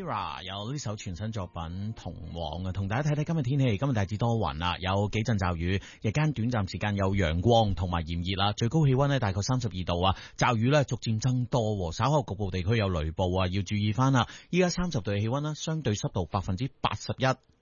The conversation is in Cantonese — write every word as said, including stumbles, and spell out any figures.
Mira 有呢首全新作品《同往》啊，同大家睇睇今日天氣。今日大致多雲啦，有幾陣驟雨，日間短暫時間有陽光同埋炎熱啦，最高氣溫呢大概三十二度啊。驟雨呢逐漸增多，稍後局部地區有雷暴啊，要注意翻啦。依家三十度嘅氣溫啦，相對濕度百分之八十一。